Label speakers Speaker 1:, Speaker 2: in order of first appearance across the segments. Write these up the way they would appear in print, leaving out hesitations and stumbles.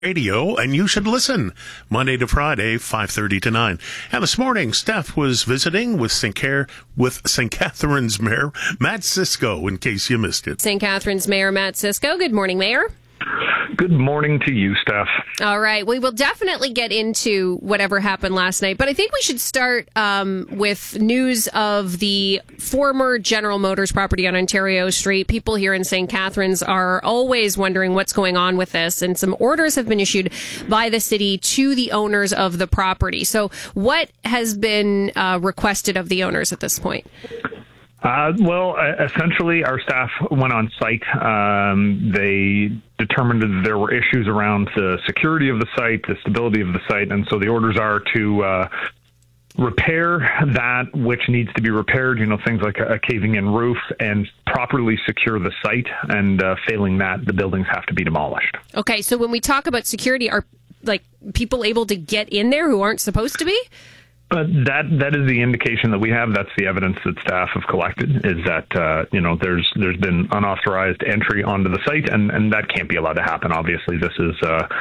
Speaker 1: Radio, and you should listen Monday to Friday, 5:30 to 9. And this morning, Steph was visiting with St. Catharines Mayor Matt Cisco, in case you missed it.
Speaker 2: St. Catharines Mayor Matt Cisco. Good morning, Mayor.
Speaker 3: Good morning to you, Steph.
Speaker 2: All right. We will definitely get into whatever happened last night, but I think we should start with news of the former General Motors property on Ontario Street. People here in St. Catharines are always wondering what's going on with this, and some orders have been issued by the city to the owners of the property. So what has been requested of the owners at this point?
Speaker 3: Essentially, our staff went on site. They determined that there were issues around the security of the site, the stability of the site, and so the orders are to repair that which needs to be repaired, things like a caving-in roof, and properly secure the site, and failing that, the buildings have to be demolished.
Speaker 2: Okay, so when we talk about security, are people able to get in there who aren't supposed to be?
Speaker 3: That is the indication that we have. That's the evidence that staff have collected, is that there's been unauthorized entry onto the site, and that can't be allowed to happen. Obviously, this is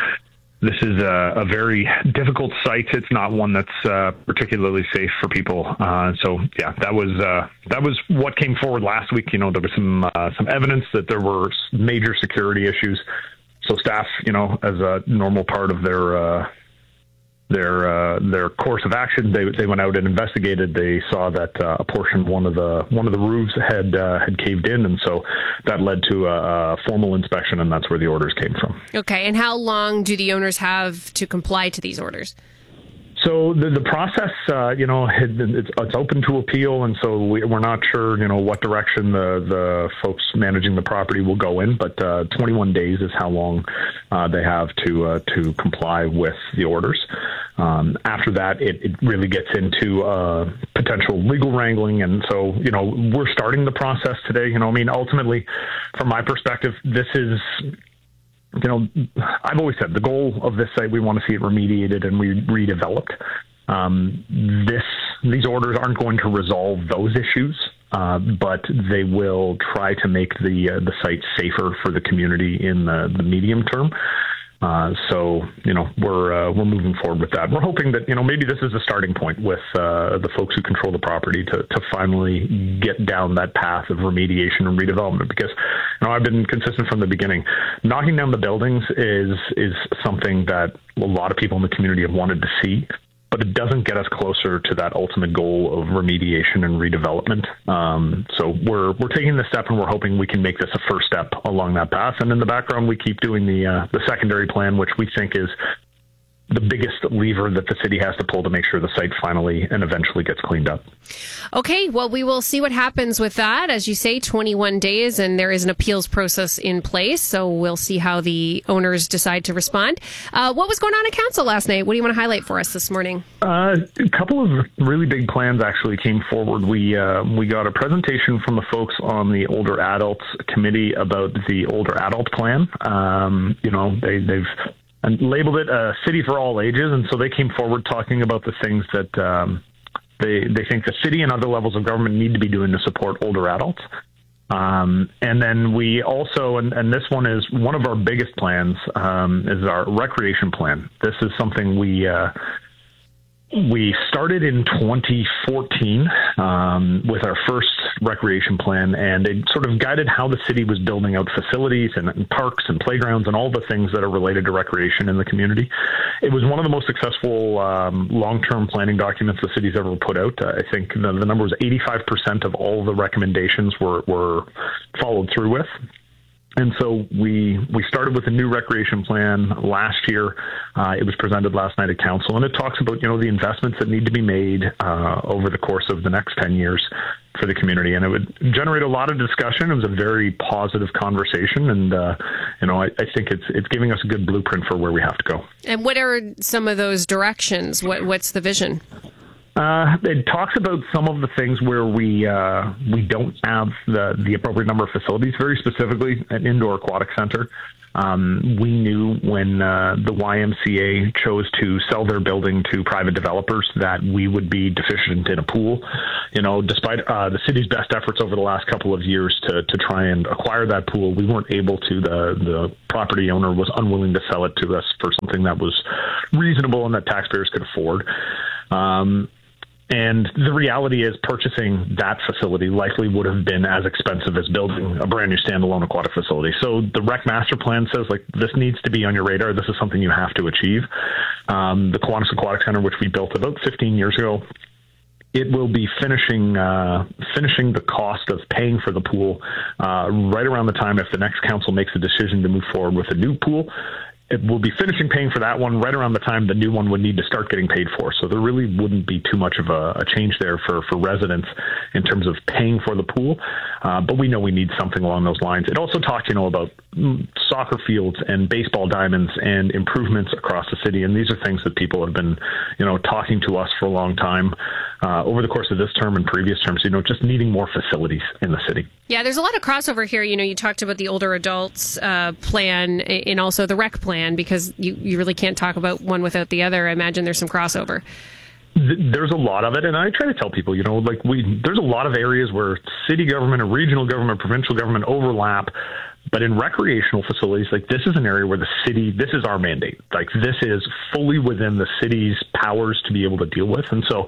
Speaker 3: a very difficult site. It's not one that's particularly safe for people. That was what came forward last week. There was some evidence that there were major security issues. So staff, as a normal part of their course of action, they went out and investigated. They saw that a portion of one of the roofs had caved in, and so that led to a formal inspection, and that's where the orders came from.
Speaker 2: Okay, and how long do the owners have to comply to these orders?
Speaker 3: So the process, it's open to appeal, and so we're not sure, what direction the folks managing the property will go in. But 21 days is how long they have to comply with the orders. After that, it really gets into potential legal wrangling, and so we're starting the process today. Ultimately, from my perspective, this is. I've always said the goal of this site, we want to see it remediated and redeveloped. These orders aren't going to resolve those issues, but they will try to make the site safer for the community in the medium term. We're moving forward with that. We're hoping that, maybe this is a starting point with the folks who control the property to finally get down that path of remediation and redevelopment, because, I've been consistent from the beginning. Knocking down the buildings is something that a lot of people in the community have wanted to see, but it doesn't get us closer to that ultimate goal of remediation and redevelopment. So we're taking this step, and we're hoping we can make this a first step along that path. And in the background, we keep doing the secondary plan, which we think is the biggest lever that the city has to pull to make sure the site finally and eventually gets cleaned up.
Speaker 2: Okay, well, we will see what happens with that. As you say, 21 days, and there is an appeals process in place, so we'll see how the owners decide to respond. What was going on at council last night? What do you want to highlight for us this morning?
Speaker 3: A couple of really big plans actually came forward. We got a presentation from the folks on the Older Adults Committee about the Older Adult Plan. They've and labeled it a city for all ages. And so they came forward talking about the things that they think the city and other levels of government need to be doing to support older adults. And then we also, and this one is one of our biggest plans, is our recreation plan. This is something we started in 2014 with our first recreation plan, and it sort of guided how the city was building out facilities and parks and playgrounds and all the things that are related to recreation in the community. It was one of the most successful long-term planning documents the city's ever put out. I think the number was 85% of all the recommendations were followed through with. And so we started with a new recreation plan last year. It was presented last night at council, and it talks about, the investments that need to be made over the course of the next 10 years for the community. And it would generate a lot of discussion. It was a very positive conversation, and I think it's giving us a good blueprint for where we have to go.
Speaker 2: And what are some of those directions? What's the vision?
Speaker 3: It talks about some of the things where we don't have the appropriate number of facilities, very specifically an indoor aquatic center. We knew when the YMCA chose to sell their building to private developers that we would be deficient in a pool. Despite the city's best efforts over the last couple of years to try and acquire that pool, we weren't able to. The property owner was unwilling to sell it to us for something that was reasonable and that taxpayers could afford. And the reality is purchasing that facility likely would have been as expensive as building a brand new standalone aquatic facility. So the rec master plan says, this needs to be on your radar. This is something you have to achieve. The Kiwanis Aquatic Center, which we built about 15 years ago, it will be finishing the cost of paying for the pool right around the time if the next council makes a decision to move forward with a new pool. It will be finishing paying for that one right around the time the new one would need to start getting paid for. So there really wouldn't be too much of a change there for residents in terms of paying for the pool. But we know we need something along those lines. It also talked, about soccer fields and baseball diamonds and improvements across the city. And these are things that people have been, talking to us for a long time over the course of this term and previous terms, just needing more facilities in the city.
Speaker 2: Yeah, there's a lot of crossover here. You talked about the older adults plan and also the rec plan, because you really can't talk about one without the other. I imagine there's some crossover.
Speaker 3: There's a lot of it, and I try to tell people, there's a lot of areas where city government and regional government, provincial government overlap. But in recreational facilities, this is an area where this is our mandate. This is fully within the city's powers to be able to deal with. And so,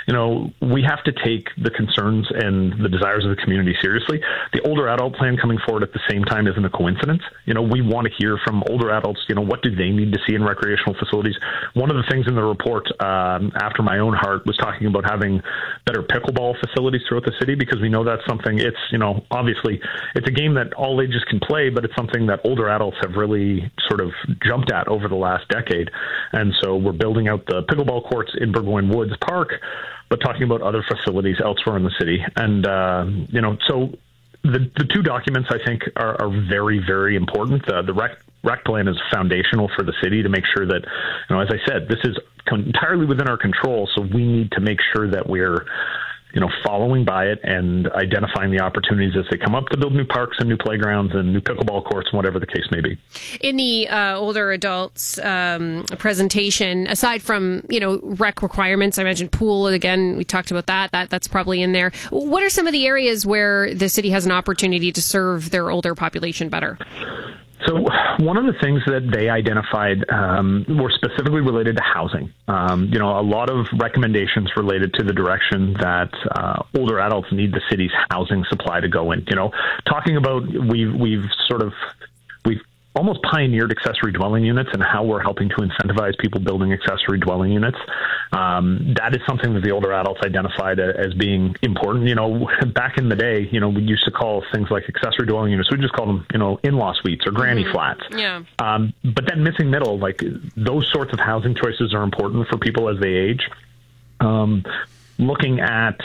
Speaker 3: we have to take the concerns and the desires of the community seriously. The older adult plan coming forward at the same time isn't a coincidence. We want to hear from older adults, what do they need to see in recreational facilities? One of the things in the report, after my own heart, was talking about having better pickleball facilities throughout the city, because we know that's something, obviously it's a game that all ages can play, but it's something that older adults have really sort of jumped at over the last decade. And so we're building out the pickleball courts in Burgoyne Woods Park, but talking about other facilities elsewhere in the city. And, so the two documents, I think, are very, very important. The rec plan is foundational for the city to make sure that, as I said, this is entirely within our control. So we need to make sure that we're, following by it and identifying the opportunities as they come up to build new parks and new playgrounds and new pickleball courts and whatever the case may be.
Speaker 2: In the older adults presentation, aside from, rec requirements, I mentioned pool, again, we talked about that's probably in there. What are some of the areas where the city has an opportunity to serve their older population better?
Speaker 3: So one of the things that they identified were specifically related to housing. A lot of recommendations related to the direction that older adults need the city's housing supply to go in. Talking about we've almost pioneered accessory dwelling units and how we're helping to incentivize people building accessory dwelling units. That is something that the older adults identified as being important. Back in the day, we used to call things like accessory dwelling units, we just call them, in-law suites or granny flats.
Speaker 2: Yeah.
Speaker 3: But then missing middle, those sorts of housing choices are important for people as they age. Looking at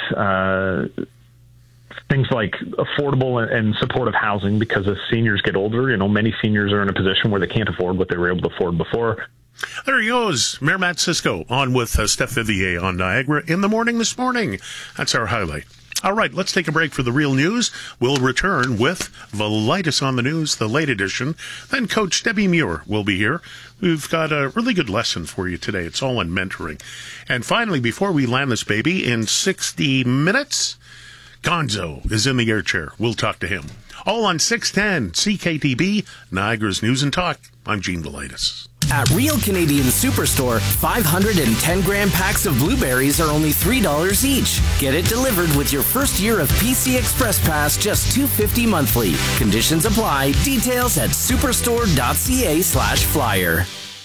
Speaker 3: things like affordable and supportive housing, because as seniors get older, many seniors are in a position where they can't afford what they were able to afford before.
Speaker 1: There he goes, Mayor Matt Cisco on with Steph Vivier on Niagara in the morning this morning. That's our highlight. All right, let's take a break for the real news. We'll return with the latest on the news, the late edition. Then Coach Debbie Muir will be here. We've got a really good lesson for you today. It's all in mentoring. And finally, before we land this baby, in 60 minutes, Gonzo is in the air chair. We'll talk to him. All on 610 CKTB, Niagara's News and Talk. I'm Gene Velitis.
Speaker 4: At Real Canadian Superstore, 510-gram packs of blueberries are only $3 each. Get it delivered with your first year of PC Express Pass, just $2.50 monthly. Conditions apply. Details at superstore.ca/flyer.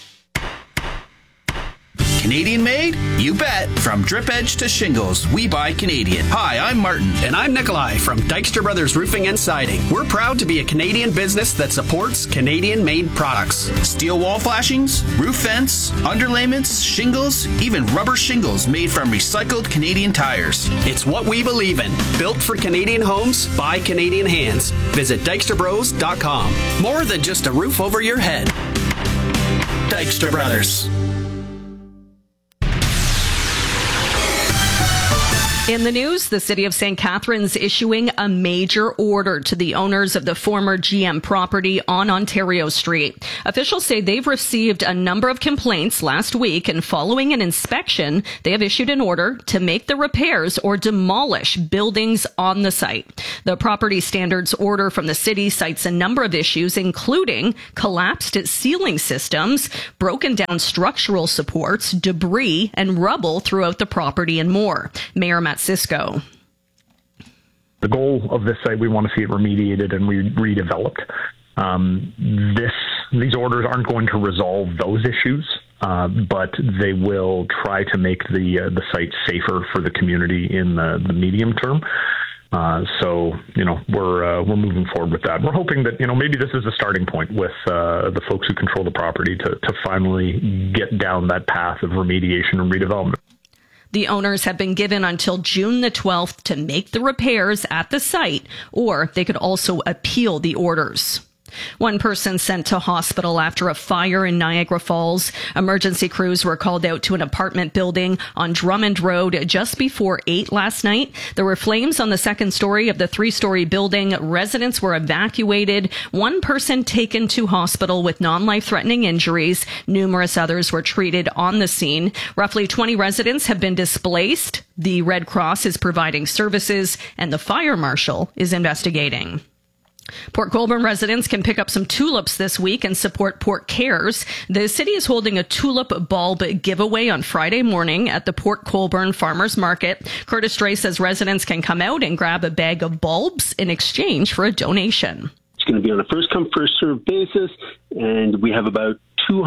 Speaker 5: Canadian made? You bet. From drip edge to shingles, we buy Canadian. Hi, I'm Martin.
Speaker 6: And I'm Nikolai from Dykstra Brothers Roofing and Siding. We're proud to be a Canadian business that supports Canadian-made products.
Speaker 5: Steel wall flashings, roof vents, underlayments, shingles, even rubber shingles made from recycled Canadian tires.
Speaker 6: It's what we believe in. Built for Canadian homes by Canadian hands. Visit DykstraBros.com. More than just a roof over your head. Dykstra Brothers.
Speaker 7: In the news, the city of St. Catharines issuing a major order to the owners of the former GM property on Ontario Street. Officials say they've received a number of complaints last week, and following an inspection, they have issued an order to make the repairs or demolish buildings on the site. The property standards order from the city cites a number of issues, including collapsed ceiling systems, broken down structural supports, debris, and rubble throughout the property, and more. Mayor Matt Cisco.
Speaker 3: The goal of this site, we want to see it remediated and redeveloped. These orders aren't going to resolve those issues, but they will try to make the site safer for the community in the medium term. So, we're moving forward with that. We're hoping that, maybe this is a starting point with the folks who control the property to finally get down that path of remediation and redevelopment.
Speaker 7: The owners have been given until June the 12th to make the repairs at the site, or they could also appeal the orders. One person sent to hospital after a fire in Niagara Falls. Emergency crews were called out to an apartment building on Drummond Road just before 8 last night. There were flames on the second story of the 3-story building. Residents were evacuated. One person taken to hospital with non-life-threatening injuries. Numerous others were treated on the scene. Roughly 20 residents have been displaced. The Red Cross is providing services, and the fire marshal is investigating. Port Colborne residents can pick up some tulips this week and support Port Cares. The city is holding a tulip bulb giveaway on Friday morning at the Port Colborne Farmers Market. Curtis Dray says residents can come out and grab a bag of bulbs in exchange for a donation.
Speaker 8: It's going to be on a first-come, first-served basis, and we have about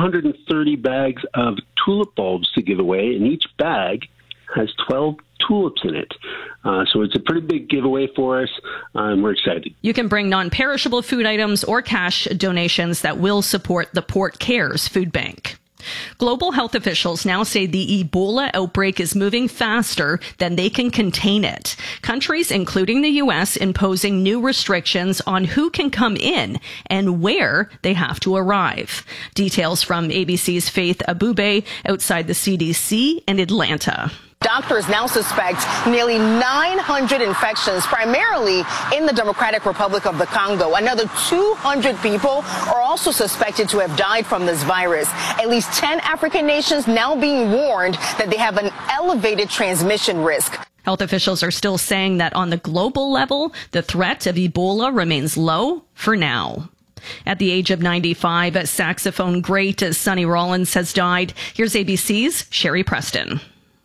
Speaker 8: 230 bags of tulip bulbs to give away, and each bag has 12 tulips in it. So it's a pretty big giveaway for us, and we're excited.
Speaker 7: You can bring non-perishable food items or cash donations that will support the Port Cares Food Bank. Global health officials now say the Ebola outbreak is moving faster than they can contain it. Countries, including the U.S., imposing new restrictions on who can come in and where they have to arrive. Details from ABC's Faith Abube outside the CDC in Atlanta.
Speaker 9: Doctors now suspect nearly 900 infections, primarily in the Democratic Republic of the Congo. Another 200 people are also suspected to have died from this virus. At least 10 African nations now being warned that they have an elevated transmission risk.
Speaker 7: Health officials are still saying that on the global level, the threat of Ebola remains low for now. At the age of 95, saxophone great Sonny Rollins has died. Here's ABC's Sherry Preston.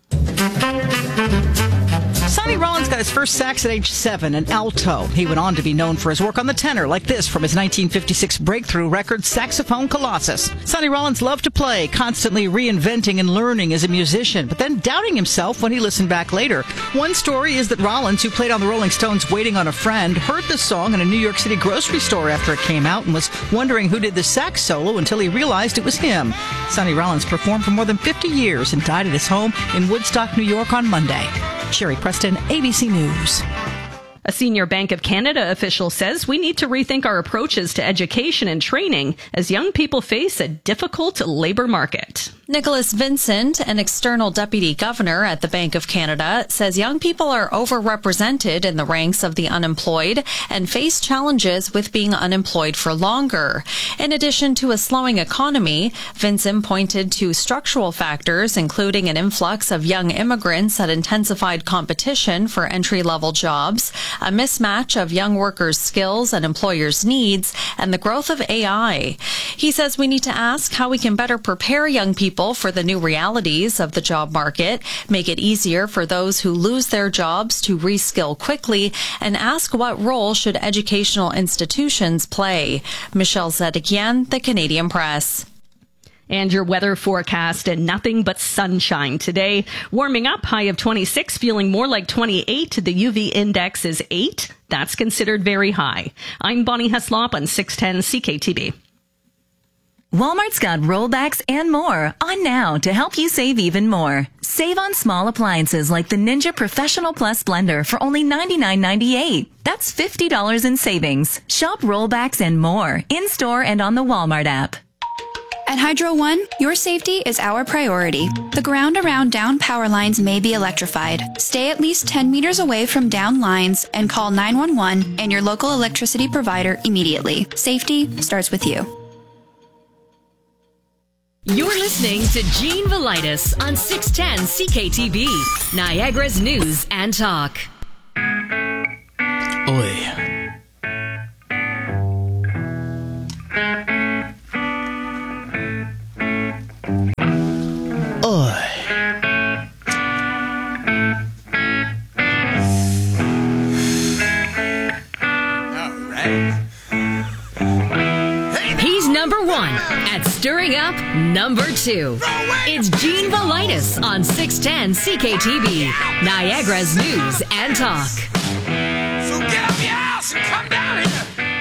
Speaker 10: Sonny Rollins got his first sax at age 7, an alto. He went on to be known for his work on the tenor, like this from his 1956 breakthrough record, Saxophone Colossus. Sonny Rollins loved to play, constantly reinventing and learning as a musician, but then doubting himself when he listened back later. One story is that Rollins, who played on the Rolling Stones' Waiting on a Friend, heard the song in a New York City grocery store after it came out and was wondering who did the sax solo until he realized it was him. Sonny Rollins performed for more than 50 years and died at his home in Woodstock, New York on Monday. Sherry Preston, ABC News.
Speaker 7: A senior Bank of Canada official says we need to rethink our approaches to education and training as young people face a difficult labor market.
Speaker 11: Nicholas Vincent, an external deputy governor at the Bank of Canada, says young people are overrepresented in the ranks of the unemployed and face challenges with being unemployed for longer. In addition to a slowing economy, Vincent pointed to structural factors, including an influx of young immigrants that intensified competition for entry-level jobs, a mismatch of young workers' skills and employers' needs, and the growth of AI. He says we need to ask how we can better prepare young people for the new realities of the job market, make it easier for those who lose their jobs to reskill quickly, and ask what role should educational institutions play. Michelle Zedekian, The Canadian Press.
Speaker 7: And your weather forecast, and nothing but sunshine today. Warming up, high of 26, feeling more like 28. The UV index is 8. That's considered very high. I'm Bonnie Heslop on 610 CKTB.
Speaker 12: Walmart's got rollbacks and more on now to help you save even more. Save on small appliances like the Ninja Professional Plus blender for only $99.98. That's $50 in savings. Shop rollbacks and more in-store and on the Walmart app.
Speaker 13: At Hydro One, your safety is our priority. The ground around down power lines may be electrified. Stay at least 10 meters away from down lines and call 911 and your local electricity provider immediately. Safety starts with you.
Speaker 14: You're listening to Gene Velitis on 610 CKTB, Niagara's News and Talk.
Speaker 4: Oi.
Speaker 14: He's number one at stirring up number two. It's Gene Velitis on 610 CKTB, Niagara's News and Talk.
Speaker 15: So get out of your house and come down here.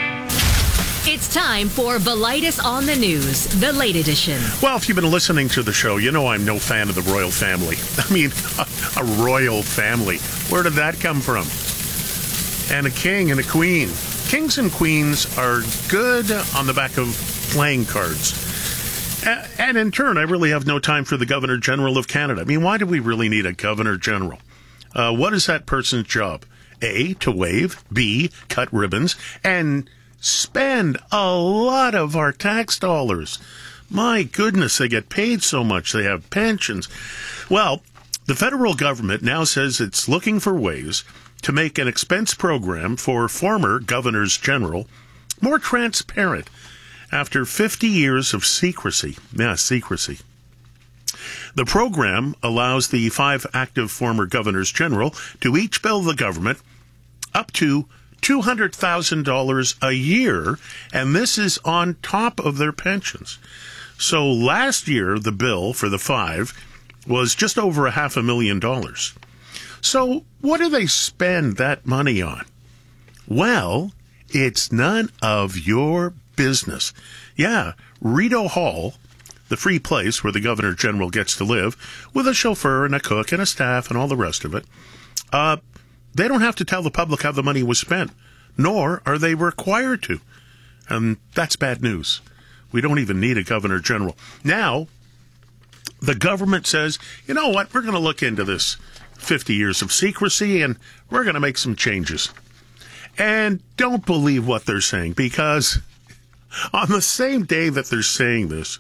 Speaker 14: It's time for Velitis on the News, the late edition.
Speaker 1: Well, if you've been listening to the show, you know I'm no fan of the royal family. I mean, a royal family. Where did that come from? And a king and a queen. Kings and queens are good on the back of playing cards. And in turn, I really have no time for the Governor General of Canada. I mean, why do we really need a Governor General? What is that person's job? A, to wave. B, cut ribbons. And spend a lot of our tax dollars. My goodness, they get paid so much. They have pensions. Well, the federal government now says it's looking for ways to make an expense program for former governors general more transparent after 50 years of secrecy. Yeah, secrecy. The program allows the 5 active former governors general to each bill the government up to $200,000 a year, and this is on top of their pensions. So last year, the bill for the 5 was just over $500,000. So what do they spend that money on? Well, it's none of your business. Yeah, Rideau Hall, the free place where the Governor General gets to live, with a chauffeur and a cook and a staff and all the rest of it, they don't have to tell the public how the money was spent, nor are they required to. And that's bad news. We don't even need a Governor General. Now, the government says, you know what, we're going to look into this 50 years of secrecy, and we're going to make some changes. And don't believe what they're saying, because on the same day that they're saying this,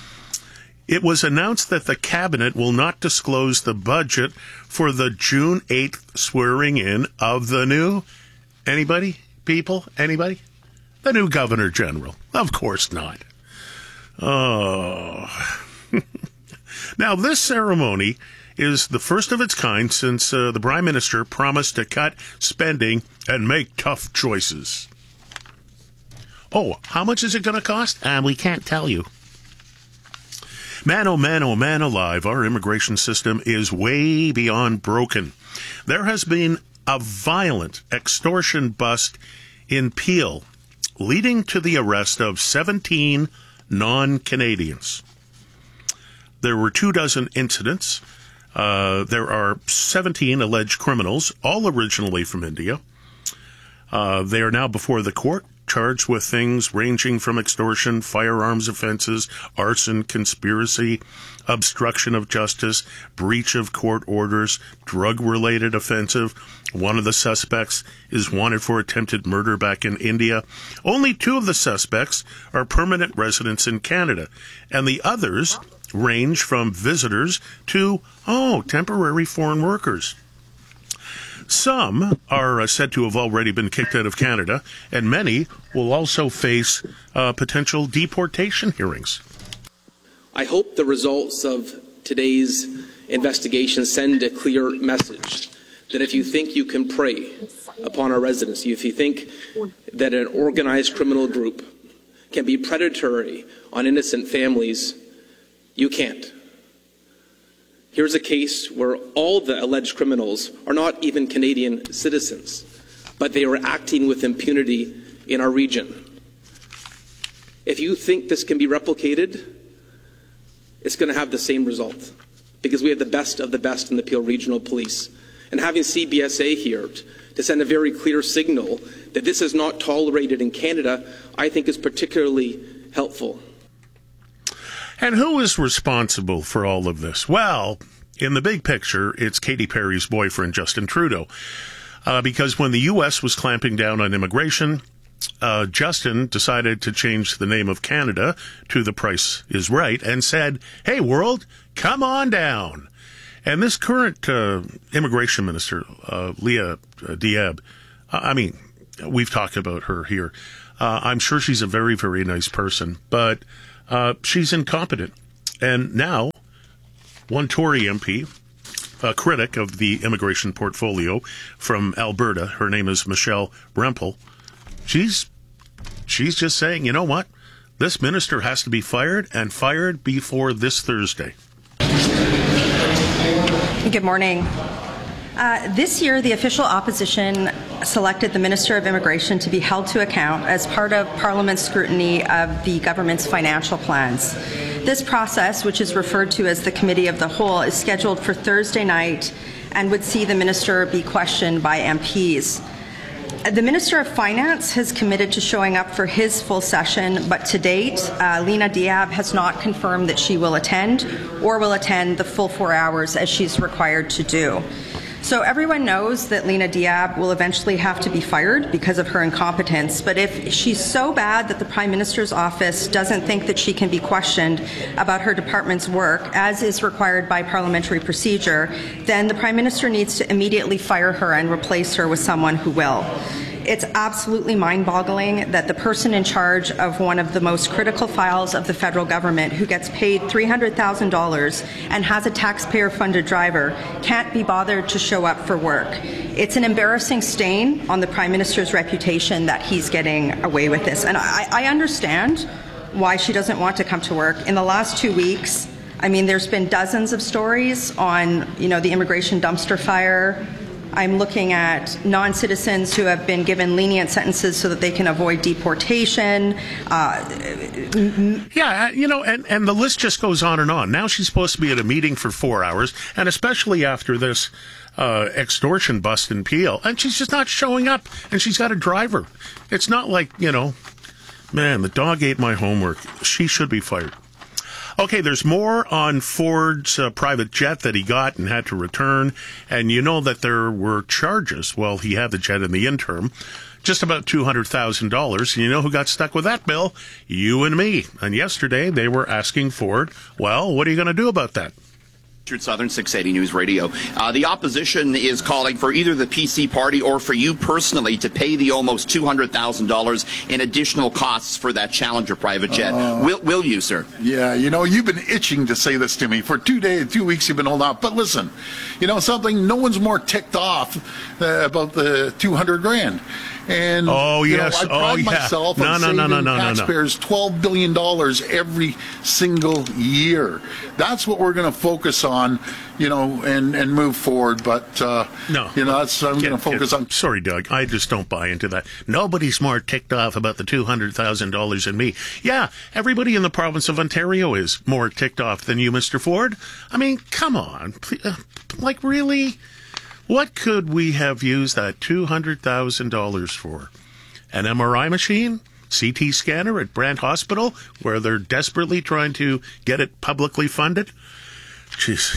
Speaker 1: it was announced that the cabinet will not disclose the budget for the June 8th swearing in of the new, anybody? People? Anybody? The new Governor General. Of course not. Oh. Now, this ceremony is the first of its kind since the Prime Minister promised to cut spending and make tough choices. Oh, how much is it going to cost? We can't tell you. Man, oh man alive, our immigration system is way beyond broken. There has been a violent extortion bust in Peel, leading to the arrest of 17 non-Canadians. There were 24 incidents. There are 17 alleged criminals, all originally from India. They are now before the court, charged with things ranging from extortion, firearms offenses, arson, conspiracy, obstruction of justice, breach of court orders, drug-related offensive. One of the suspects is wanted for attempted murder back in India. Only 2 of the suspects are permanent residents in Canada, and the others range from visitors to, temporary foreign workers. Some are said to have already been kicked out of Canada, and many will also face potential deportation hearings.
Speaker 16: I hope the results of today's investigation send a clear message that if you think you can prey upon our residents, if you think that an organized criminal group can be predatory on innocent families, you can't. Here's a case where all the alleged criminals are not even Canadian citizens, but they are acting with impunity in our region. If you think this can be replicated, it's going to have the same result, because we have the best of the best in the Peel Regional Police. And having CBSA here to send a very clear signal that this is not tolerated in Canada, I think is particularly helpful.
Speaker 1: And who is responsible for all of this? Well, in the big picture, it's Katy Perry's boyfriend, Justin Trudeau. Because when the U.S. was clamping down on immigration, Justin decided to change the name of Canada to The Price is Right and said, hey, world, come on down. And this current immigration minister, Leah Diab, we've talked about her here. I'm sure she's a very, very nice person, but she's incompetent. And now, one Tory MP, a critic of the immigration portfolio from Alberta, her name is Michelle Rempel, she's just saying, you know what? This minister has to be fired, and fired before this Thursday.
Speaker 17: Good morning. This year, the official opposition selected the Minister of Immigration to be held to account as part of Parliament's scrutiny of the government's financial plans. This process, which is referred to as the Committee of the Whole, is scheduled for Thursday night and would see the minister be questioned by MPs. The Minister of Finance has committed to showing up for his full session, but to date, Leah Diab has not confirmed that she will attend or will attend the full 4 hours as she's required to do. So everyone knows that Leah Diab will eventually have to be fired because of her incompetence, but if she's so bad that the Prime Minister's office doesn't think that she can be questioned about her department's work, as is required by parliamentary procedure, then the Prime Minister needs to immediately fire her and replace her with someone who will. It's absolutely mind-boggling that the person in charge of one of the most critical files of the federal government, who gets paid $300,000 and has a taxpayer-funded driver, can't be bothered to show up for work. It's an embarrassing stain on the Prime Minister's reputation that he's getting away with this. And I understand why she doesn't want to come to work. In the last 2 weeks, there's been dozens of stories on, the immigration dumpster fire. I'm looking at non-citizens who have been given lenient sentences so that they can avoid deportation.
Speaker 1: And the list just goes on and on. Now she's supposed to be at a meeting for 4 hours, and especially after this extortion bust in Peel, and she's just not showing up, and she's got a driver. It's not like, man, the dog ate my homework. She should be fired. Okay, there's more on Ford's private jet that he got and had to return. And you know that there were charges while he had the jet in the interim. Just about $200,000. And you know who got stuck with that bill? You and me. And yesterday they were asking Ford, well, what are you going to do about that?
Speaker 18: Richard Southern, 680 News Radio. The opposition is calling for either the PC party or for you personally to pay the almost $200,000 in additional costs for that Challenger private jet. Will you, sir?
Speaker 19: Yeah, you've been itching to say this to me. For 2 weeks you've been holding out. But listen, something, no one's more ticked off about the $200,000. And I pride myself on saving taxpayers $12 billion every single year. That's what we're going to focus on, and move forward. But I'm going to focus on.
Speaker 1: Sorry, Doug, I just don't buy into that. Nobody's more ticked off about the $200,000 than me. Yeah, everybody in the province of Ontario is more ticked off than you, Mr. Ford. Come on, really? What could we have used that $200,000 for? An MRI machine? CT scanner at Brant Hospital, where they're desperately trying to get it publicly funded? Jeez,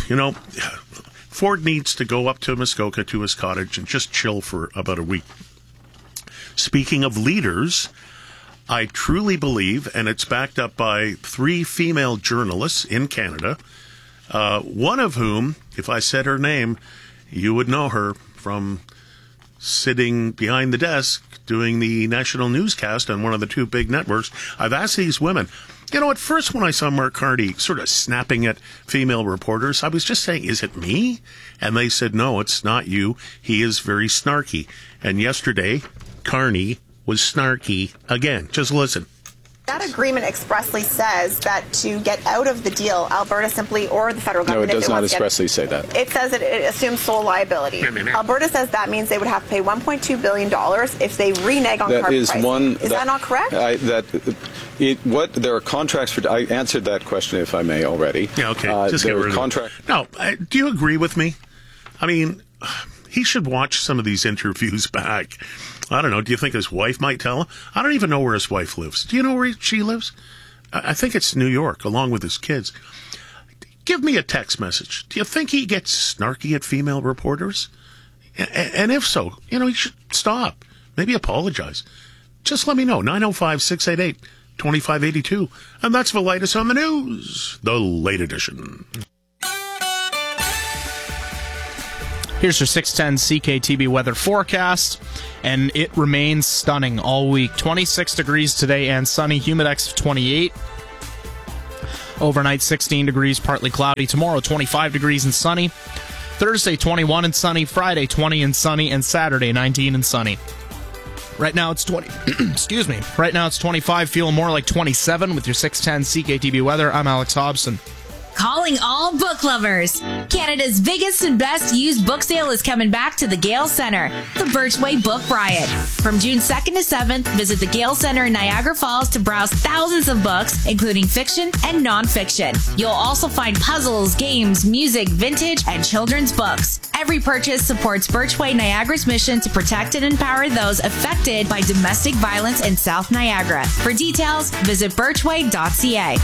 Speaker 1: Ford needs to go up to Muskoka to his cottage and just chill for about a week. Speaking of leaders, I truly believe, and it's backed up by 3 female journalists in Canada, one of whom, if I said her name, you would know her from sitting behind the desk doing the national newscast on one of the 2 big networks. I've asked these women, at first when I saw Mark Carney sort of snapping at female reporters, I was just saying, is it me? And they said, no, it's not you. He is very snarky. And yesterday, Carney was snarky again. Just listen.
Speaker 20: That agreement expressly says that to get out of the deal, Alberta simply, or the federal government...
Speaker 21: No, it does not expressly say that.
Speaker 20: It says that it assumes sole liability. Alberta says that means they would have to pay $1.2 billion if they renege on carbon pricing. Is that not correct?
Speaker 21: There are contracts for... I answered that question, if I may, already.
Speaker 1: Yeah, okay. Just get rid of it. No, do you agree with me? He should watch some of these interviews back. I don't know. Do you think his wife might tell him? I don't even know where his wife lives. Do you know where she lives? I think it's New York, along with his kids. Give me a text message. Do you think he gets snarky at female reporters? And if so, he should stop. Maybe apologize. Just let me know. 905-688-2582. And that's Velitis on the News, the late edition.
Speaker 2: Here's your 610 CKTB weather forecast, and it remains stunning all week. 26 degrees today and sunny, humidex of 28. Overnight 16 degrees, partly cloudy. Tomorrow 25 degrees and sunny. Thursday 21 and sunny. Friday 20 and sunny. And Saturday 19 and sunny. Right now it's 20. Excuse me. Right now it's 25, feeling more like 27 with your 610 CKTB weather. I'm Alex Hobson.
Speaker 22: Calling all book lovers. Canada's biggest and best used book sale is coming back to the Gale Centre, the Birchway Book Riot. From June 2nd to 7th, visit the Gale Centre in Niagara Falls to browse thousands of books, including fiction and nonfiction. You'll also find puzzles, games, music, vintage, and children's books. Every purchase supports Birchway Niagara's mission to protect and empower those affected by domestic violence in South Niagara. For details, visit birchway.ca.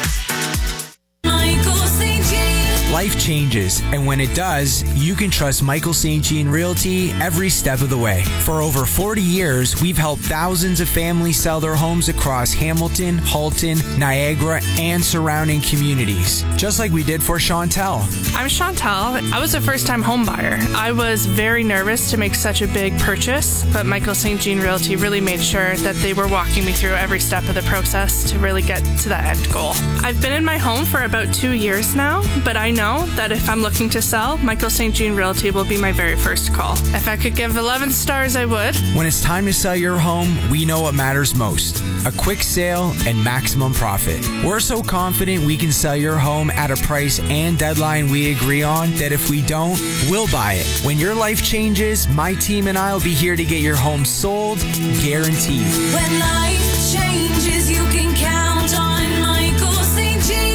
Speaker 23: Life changes, and when it does, you can trust Michael St. Jean Realty every step of the way. For over 40 years, we've helped thousands of families sell their homes across Hamilton, Halton, Niagara, and surrounding communities, just like we did for Chantel.
Speaker 24: I'm Chantel. I was a first-time home buyer. I was very nervous to make such a big purchase, but Michael St. Jean Realty really made sure that they were walking me through every step of the process to really get to that end goal. I've been in my home for about 2 years now, but I know that if I'm looking to sell, Michael St. Jean Realty will be my very first call. If I could give 11 stars, I would.
Speaker 23: When it's time to sell your home, we know what matters most: a quick sale and maximum profit. We're so confident we can sell your home at a price and deadline we agree on that if we don't, we'll buy it. When your life changes, my team and I will be here to get your home sold, guaranteed.
Speaker 15: When life changes, you can count on Michael St. Jean.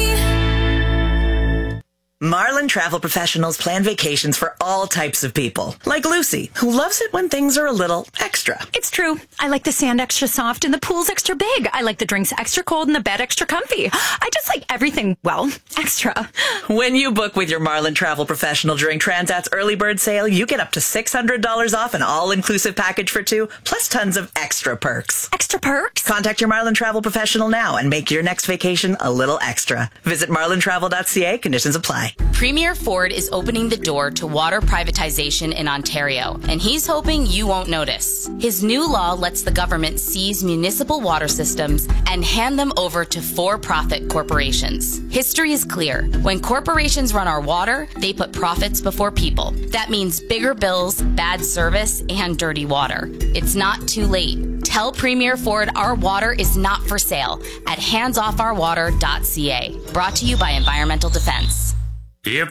Speaker 25: Marlin Travel Professionals plan vacations for all types of people, like Lucy, who loves it when things are a little extra.
Speaker 26: It's true. I like the sand extra soft and the pool's extra big. I like the drinks extra cold and the bed extra comfy. I just like everything, well, extra.
Speaker 25: When you book with your Marlin Travel Professional during Transat's early bird sale, you get up to $600 off an all-inclusive package for two, plus tons of extra perks.
Speaker 26: Extra perks?
Speaker 25: Contact your Marlin Travel Professional now and make your next vacation a little extra. Visit marlintravel.ca. Conditions apply.
Speaker 27: Premier Ford is opening the door to water privatization in Ontario, and he's hoping you won't notice. His new law lets the government seize municipal water systems and hand them over to for-profit corporations. History is clear. When corporations run our water, they put profits before people. That means bigger bills, bad service, and dirty water. It's not too late. Tell Premier Ford our water is not for sale at handsoffourwater.ca. Brought to you by Environmental Defense.